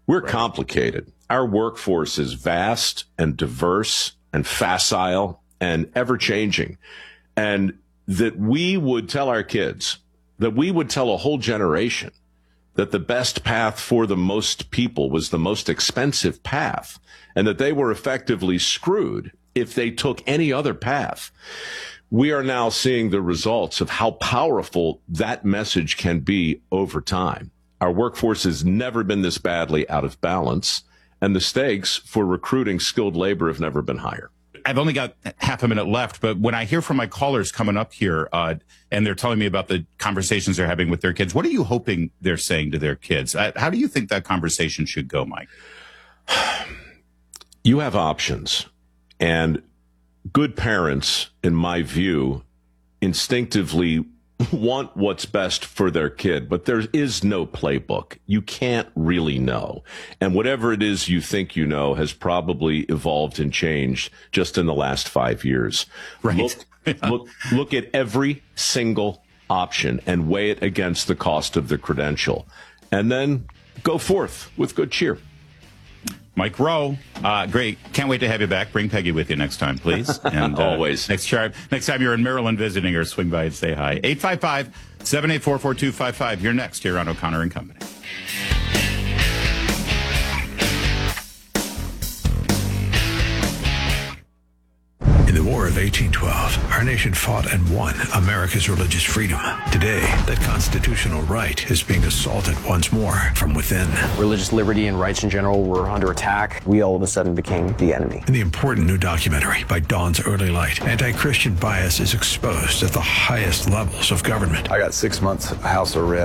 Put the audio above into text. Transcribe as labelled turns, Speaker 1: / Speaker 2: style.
Speaker 1: We're complicated. Our workforce is vast and diverse and facile and ever-changing. And that we would tell our kids, that we would tell a whole generation that the best path for the most people was the most expensive path, and that they were effectively screwed if they took any other path. We are now seeing the results of how powerful that message can be over time. Our workforce has never been this badly out of balance, and the stakes for recruiting skilled labor have never been higher.
Speaker 2: I've only got half a minute left, but when I hear from my callers coming up here and they're telling me about the conversations they're having with their kids, what are you hoping they're saying to their kids? How do you think that conversation should go, Mike?
Speaker 1: You have options, and good parents, in my view, instinctively want what's best for their kid, but there is no playbook. You can't really know. And whatever it is you think you know has probably evolved and changed just in the last 5 years.
Speaker 2: Right.
Speaker 1: Look at every single option and weigh it against the cost of the credential. And then go forth with good cheer.
Speaker 2: Mike Rowe, great. Can't wait to have you back. Bring Peggy with you next time, please. And
Speaker 1: always.
Speaker 2: Next time you're in Maryland visiting her, swing by and say hi. 855-784-4255. You're next here on O'Connor and Company.
Speaker 3: In the War of 1812, our nation fought and won America's religious freedom. Today, that constitutional right is being assaulted once more from within.
Speaker 4: Religious liberty and rights in general were under attack. We all of a sudden became the enemy.
Speaker 3: In the important new documentary by Dawn's Early Light, anti-Christian bias is exposed at the highest levels of government.
Speaker 5: I got 6 months house arrest.